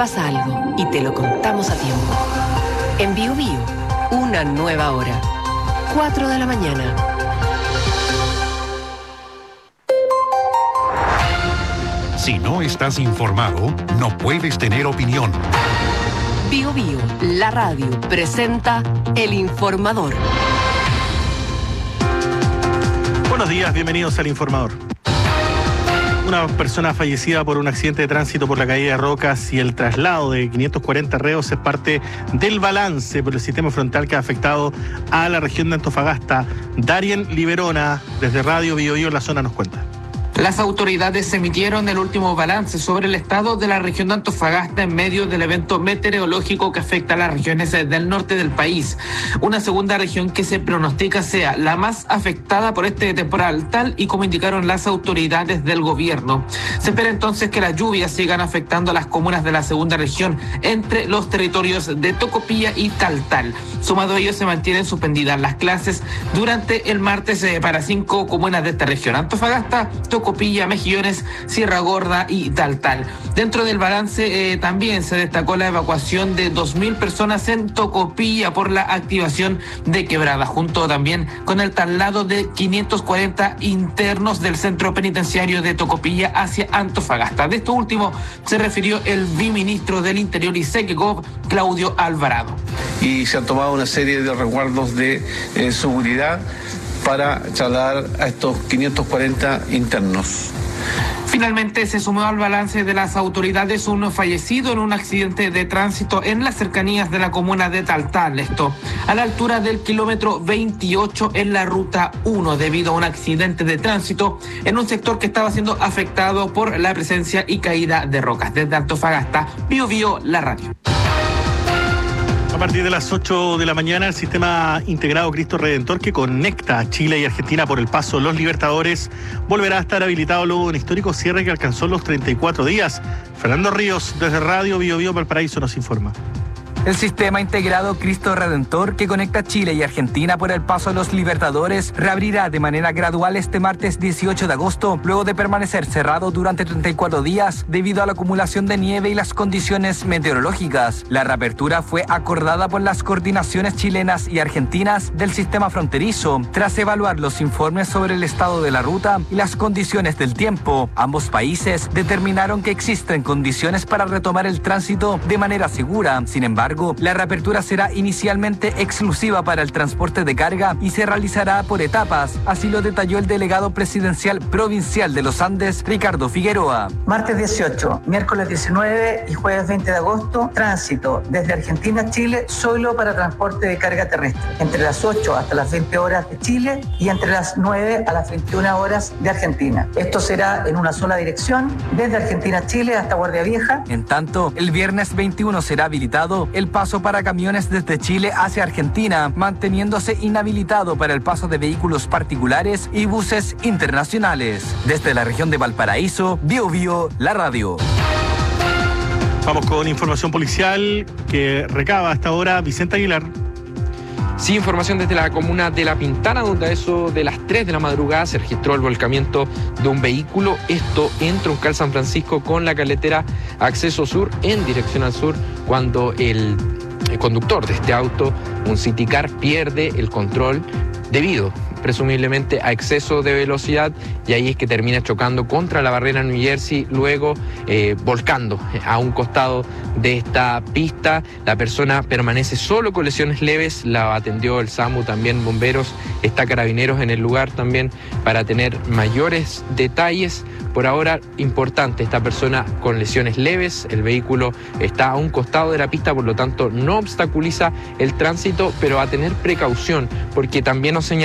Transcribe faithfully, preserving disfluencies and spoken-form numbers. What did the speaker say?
pasa algo y te lo contamos a tiempo. En Bio Bio, una nueva hora. cuatro de la mañana. Si no estás informado, no puedes tener opinión. Bio Bio, la radio, presenta El Informador. Buenos días, bienvenidos al Informador. Una persona fallecida por un accidente de tránsito por la caída de rocas y el traslado de quinientos cuarenta reos es parte del balance por el sistema frontal que ha afectado a la región de Antofagasta. Darien Liberona, desde Radio Bio Bio en la zona, nos cuenta. Las autoridades emitieron el último balance sobre el estado de la región de Antofagasta en medio del evento meteorológico que afecta a las regiones del norte del país. Una segunda región que se pronostica sea la más afectada por este temporal, tal y como indicaron las autoridades del gobierno. Se espera entonces que las lluvias sigan afectando a las comunas de la segunda región entre los territorios de Tocopilla y Taltal. Sumado a ello, se mantienen suspendidas las clases durante el martes eh, para cinco comunas de esta región: Antofagasta, Tocopilla, Mejillones, Sierra Gorda y Taltal. Dentro del balance eh, también se destacó la evacuación de dos mil personas en Tocopilla por la activación de quebrada, junto también con el traslado de quinientos cuarenta internos del centro penitenciario de Tocopilla hacia Antofagasta. De esto último se refirió el viceministro del Interior y SECGOV, Claudio Alvarado. Y se han tomado una serie de resguardos de eh, seguridad para trasladar a estos quinientos cuarenta internos. Finalmente se sumó al balance de las autoridades un fallecido en un accidente de tránsito en las cercanías de la comuna de Taltal, esto a la altura del kilómetro veintiocho en la ruta uno, debido a un accidente de tránsito en un sector que estaba siendo afectado por la presencia y caída de rocas. Desde Antofagasta, Bio Bio, la radio. A partir de las ocho de la mañana, el sistema integrado Cristo Redentor, que conecta a Chile y Argentina por el paso Los Libertadores, volverá a estar habilitado luego de un histórico cierre que alcanzó los treinta y cuatro días. Fernando Ríos, desde Radio Bio Bio Valparaíso, nos informa. El sistema integrado Cristo Redentor, que conecta Chile y Argentina por el paso a Los Libertadores, reabrirá de manera gradual este martes dieciocho de agosto, luego de permanecer cerrado durante treinta y cuatro días debido a la acumulación de nieve y las condiciones meteorológicas. La reapertura fue acordada por las coordinaciones chilenas y argentinas del sistema fronterizo, tras evaluar los informes sobre el estado de la ruta y las condiciones del tiempo. Ambos países determinaron que existen condiciones para retomar el tránsito de manera segura. Sin embargo, la reapertura será inicialmente exclusiva para el transporte de carga y se realizará por etapas, así lo detalló el delegado presidencial provincial de los Andes, Ricardo Figueroa. Martes dieciocho, miércoles diecinueve y jueves veinte de agosto, tránsito desde Argentina a Chile solo para transporte de carga terrestre, entre las ocho hasta las veinte horas de Chile y entre las nueve a las veintiuna horas de Argentina. Esto será en una sola dirección, desde Argentina a Chile hasta Guardia Vieja. En tanto, el viernes veintiuno será habilitado el paso para camiones desde Chile hacia Argentina, manteniéndose inhabilitado para el paso de vehículos particulares y buses internacionales. Desde la región de Valparaíso, Bio Bio, la radio. Vamos con información policial que recaba hasta ahora Vicente Aguilar. Sí, información desde la comuna de La Pintana, donde a eso de las tres de la madrugada se registró el volcamiento de un vehículo, esto en Troncal San Francisco con la carretera Acceso Sur en dirección al sur, cuando el, el conductor de este auto, un Citicar, pierde el control debido presumiblemente a exceso de velocidad, y ahí es que termina chocando contra la barrera New Jersey, luego eh, volcando a un costado de esta pista. La persona permanece solo con lesiones leves, la atendió el SAMU, también bomberos, está Carabineros en el lugar también para tener mayores detalles. Por ahora, importante, esta persona con lesiones leves, el vehículo está a un costado de la pista, por lo tanto no obstaculiza el tránsito, pero a tener precaución, porque también nos señala